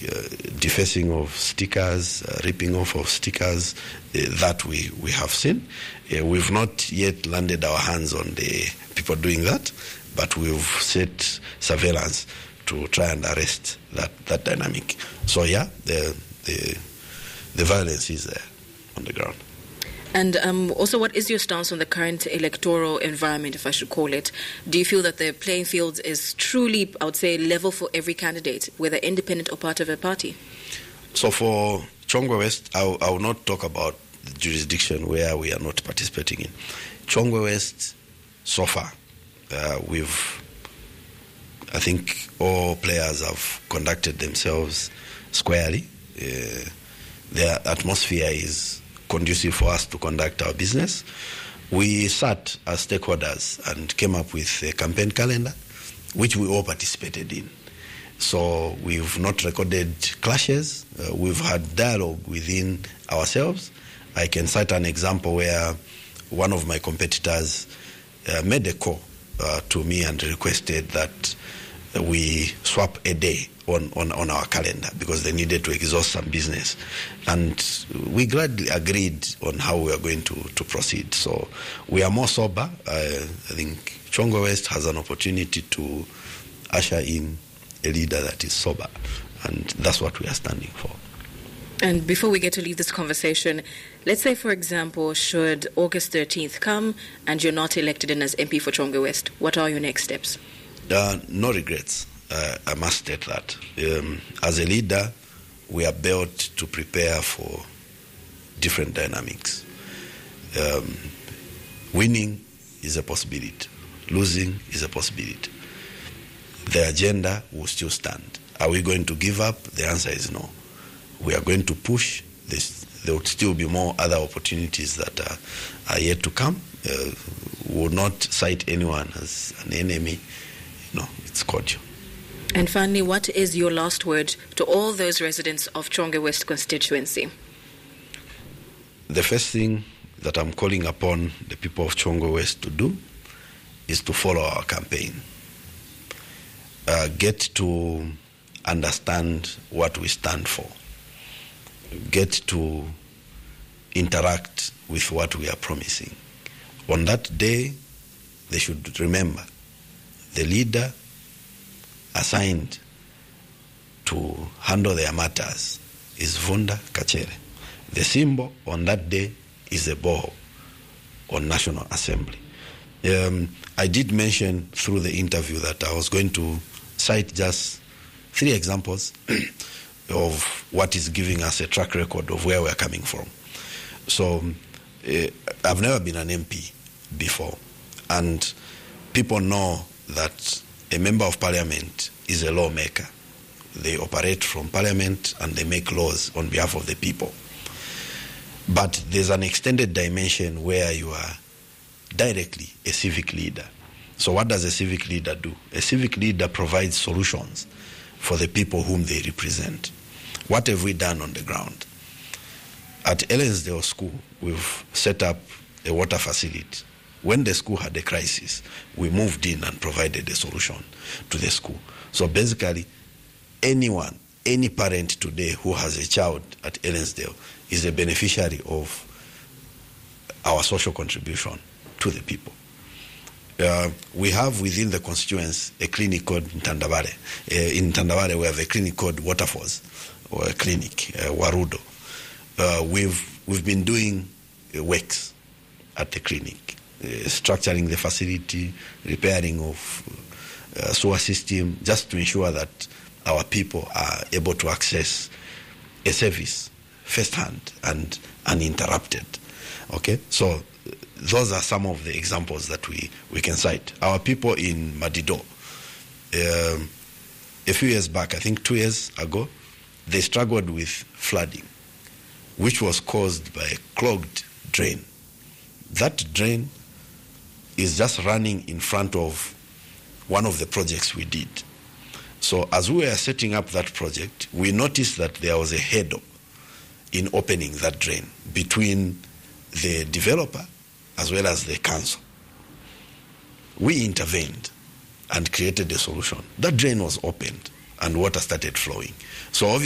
defacing of stickers, ripping off of stickers, that we have seen. We've not yet landed our hands on the people doing that, but we've set surveillance to try and arrest that dynamic. So yeah, the violence is there on the ground. And also, what is your stance on the current electoral environment, if I should call it? Do you feel that the playing field is truly, I would say, level for every candidate, whether independent or part of a party? So for Chongwe West, I will not talk about the jurisdiction where we are not participating in. Chongwe West, so far, I think all players have conducted themselves squarely. Their atmosphere is conducive for us to conduct our business. We sat as stakeholders and came up with a campaign calendar, which we all participated in. So we've not recorded clashes. We've had dialogue within ourselves. I can cite an example where one of my competitors made a call to me and requested that we swap a day on our calendar because they needed to exhaust some business. And we gladly agreed on how we are going to proceed. So we are more sober. I think Chongwe West has an opportunity to usher in a leader that is sober. And that's what we are standing for. And before we get to leave this conversation, let's say, for example, should August 13th come and you're not elected in as MP for Chongwe West, what are your next steps? No regrets. I must state that. As a leader, we are built to prepare for different dynamics. Winning is a possibility. Losing is a possibility. The agenda will still stand. Are we going to give up? The answer is no. We are going to push. There will still be more other opportunities that are yet to come. We will not cite anyone as an enemy. No, it's cordial. And finally, what is your last word to all those residents of Chongwe West constituency? The first thing that I'm calling upon the people of Chongwe West to do is to follow our campaign. Get to understand what we stand for. Get to interact with what we are promising. On that day, they should remember the leader assigned to handle their matters is Vunda Kachere. The symbol on that day is a boho on National Assembly. I did mention through the interview that I was going to cite just 3 examples of what is giving us a track record of where we're coming from. So I've never been an MP before, and people know that a member of parliament is a lawmaker. They operate from parliament and they make laws on behalf of the people. But there's an extended dimension where you are directly a civic leader. So what does a civic leader do? A civic leader provides solutions for the people whom they represent. What have we done on the ground? At Ellensdale School, we've set up a water facility. When the school had a crisis, we moved in and provided a solution to the school. So basically, anyone, any parent today who has a child at Ellensdale is a beneficiary of our social contribution to the people. We have within the constituents a clinic called Ntandabare. In Ntandabare, we have a clinic called Waterfalls, or a clinic, Warudo. We've been doing works at the clinic, structuring the facility, repairing of sewer system, just to ensure that our people are able to access a service firsthand and uninterrupted. Okay, so those are some of the examples that we can cite. Our people in Madido, a few years back, I think 2 years ago, they struggled with flooding, which was caused by a clogged drain. That drain is just running in front of one of the projects we did. So as we were setting up that project, we noticed that there was a hurdle in opening that drain between the developer as well as the council. We intervened and created a solution. That drain was opened and water started flowing. So obviously